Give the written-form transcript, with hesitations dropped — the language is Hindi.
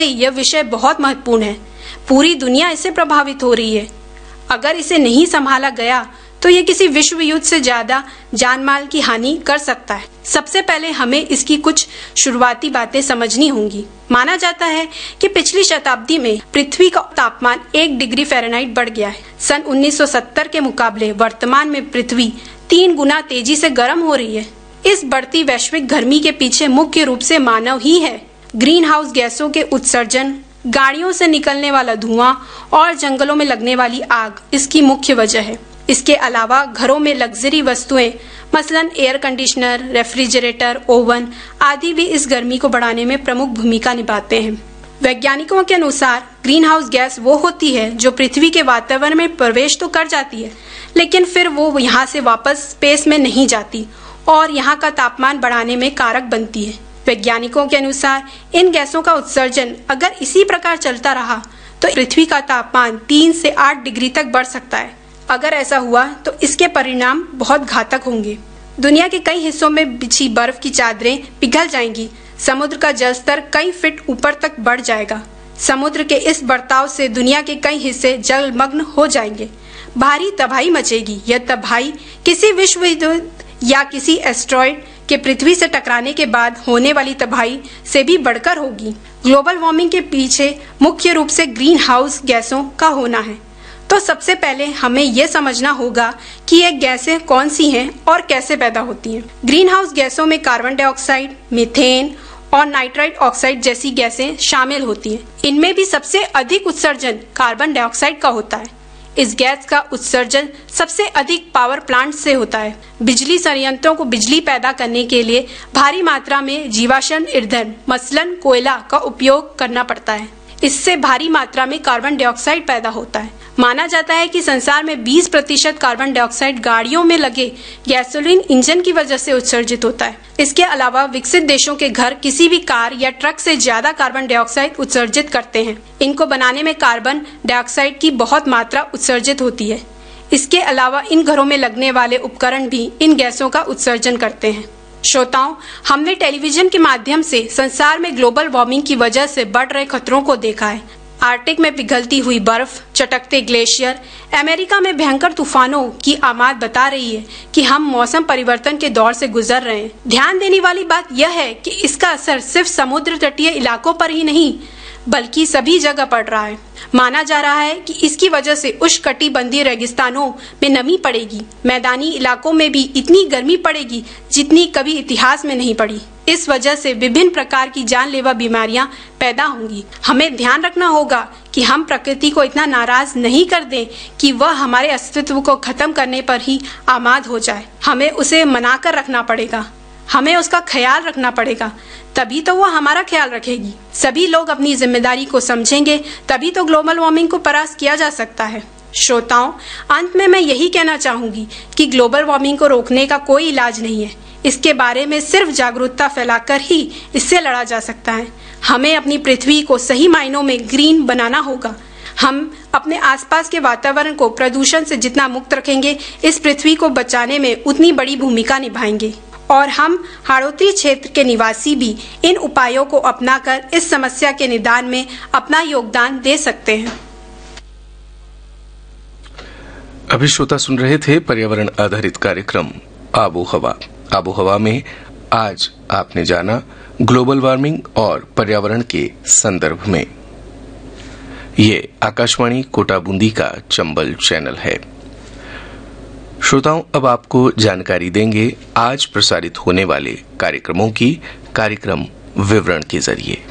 यह विषय बहुत महत्वपूर्ण है। पूरी दुनिया इससे प्रभावित हो रही है। अगर इसे नहीं संभाला गया तो ये किसी विश्व युद्ध से ज्यादा जान माल की हानि कर सकता है। सबसे पहले हमें इसकी कुछ शुरुआती बातें समझनी होंगी। माना जाता है कि पिछली शताब्दी में पृथ्वी का तापमान 1 डिग्री फ़ारेनहाइट बढ़ गया है। सन 1970 के मुकाबले वर्तमान में पृथ्वी 3 गुना तेजी से गर्म हो रही है। इस बढ़ती वैश्विक गर्मी के पीछे मुख्य रूप से मानव ही है। ग्रीन हाउस गैसों के उत्सर्जन, गाड़ियों से निकलने वाला धुआं और जंगलों में लगने वाली आग इसकी मुख्य वजह है। इसके अलावा घरों में लग्जरी वस्तुएं मसलन एयर कंडीशनर, रेफ्रिजरेटर, ओवन आदि भी इस गर्मी को बढ़ाने में प्रमुख भूमिका निभाते हैं। वैज्ञानिकों के अनुसार ग्रीन हाउस गैस वो होती है जो पृथ्वी के वातावरण में प्रवेश तो कर जाती है, लेकिन फिर वो यहाँ से वापस स्पेस में नहीं जाती और यहाँ का तापमान बढ़ाने में कारक बनती है। वैज्ञानिकों के अनुसार इन गैसों का उत्सर्जन अगर इसी प्रकार चलता रहा तो पृथ्वी का तापमान 3 से 8 डिग्री तक बढ़ सकता है। अगर ऐसा हुआ तो इसके परिणाम बहुत घातक होंगे। दुनिया के कई हिस्सों में बिछी बर्फ की चादरें पिघल जाएंगी। समुद्र का जल स्तर कई फीट ऊपर तक बढ़ जाएगा। समुद्र के इस बढ़ाव से दुनिया के कई हिस्से जलमग्न हो जाएंगे। भारी तबाही मचेगी। यह तबाही किसी विश्व युद्ध या किसी एस्टेरॉयड के पृथ्वी से टकराने के बाद होने वाली तबाही से भी बढ़कर होगी। ग्लोबल वार्मिंग के पीछे मुख्य रूप से ग्रीन हाउस गैसों का होना है। तो सबसे पहले हमें यह समझना होगा कि ये गैसें कौन सी हैं और कैसे पैदा होती हैं। ग्रीन हाउस गैसों में कार्बन डाइऑक्साइड, मीथेन और नाइट्राइट ऑक्साइड जैसी गैसें शामिल होती हैं। इनमें भी सबसे अधिक उत्सर्जन कार्बन डाइऑक्साइड का होता है। इस गैस का उत्सर्जन सबसे अधिक पावर प्लांट से होता है। बिजली संयंत्रों को बिजली पैदा करने के लिए भारी मात्रा में जीवाश्म ईंधन मसलन कोयला का उपयोग करना पड़ता है। इससे भारी मात्रा में कार्बन डाइऑक्साइड पैदा होता है। माना जाता है कि संसार में 20% कार्बन डाइऑक्साइड गाड़ियों में लगे गैसोलीन इंजन की वजह से उत्सर्जित होता है। इसके अलावा विकसित देशों के घर किसी भी कार या ट्रक से ज्यादा कार्बन डाइऑक्साइड उत्सर्जित करते हैं। इनको बनाने में कार्बन डाइऑक्साइड की बहुत मात्रा उत्सर्जित होती है। इसके अलावा इन घरों में लगने वाले उपकरण भी इन गैसों का उत्सर्जन करते हैं। श्रोताओं, हमने टेलीविजन के माध्यम से संसार में ग्लोबल वार्मिंग की वजह से बढ़ रहे खतरों को देखा है। आर्कटिक में पिघलती हुई बर्फ, चटकते ग्लेशियर, अमेरिका में भयंकर तूफानों की आमाद बता रही है कि हम मौसम परिवर्तन के दौर से गुजर रहे हैं। ध्यान देने वाली बात यह है कि इसका असर सिर्फ समुद्र तटीय इलाकों पर ही नहीं बल्कि सभी जगह पड़ रहा है। माना जा रहा है कि इसकी वजह से उष्णकटिबंधीय रेगिस्तानों में नमी पड़ेगी। मैदानी इलाकों में भी इतनी गर्मी पड़ेगी जितनी कभी इतिहास में नहीं पड़ी। इस वजह से विभिन्न प्रकार की जानलेवा बीमारियां पैदा होंगी। हमें ध्यान रखना होगा कि हम प्रकृति को इतना नाराज नहीं कर दें कि वह हमारे अस्तित्व को खत्म करने पर ही आमाद हो जाए। हमें उसे मनाकर रखना पड़ेगा। हमें उसका ख्याल रखना पड़ेगा, तभी तो वो हमारा ख्याल रखेगी। सभी लोग अपनी जिम्मेदारी को समझेंगे तभी तो ग्लोबल वार्मिंग को परास्त किया जा सकता है। श्रोताओं, अंत में मैं यही कहना चाहूंगी कि ग्लोबल वार्मिंग को रोकने का कोई इलाज नहीं है। इसके बारे में सिर्फ जागरूकता फैलाकर ही इससे लड़ा जा सकता है। हमें अपनी पृथ्वी को सही मायनों में ग्रीन बनाना होगा। हम अपने आसपास के वातावरण को प्रदूषण से जितना मुक्त रखेंगे, इस पृथ्वी को बचाने में उतनी बड़ी भूमिका निभाएंगे। और हम हाड़ोत्री क्षेत्र के निवासी भी इन उपायों को अपनाकर इस समस्या के निदान में अपना योगदान दे सकते हैं। अभी श्रोता सुन रहे थे पर्यावरण आधारित कार्यक्रम आबो हवा। आबो हवा में आज आपने जाना ग्लोबल वार्मिंग और पर्यावरण के संदर्भ में। ये आकाशवाणी कोटा बूंदी का चंबल चैनल है। श्रोताओं, अब आपको जानकारी देंगे आज प्रसारित होने वाले कार्यक्रमों की कार्यक्रम विवरण के जरिए।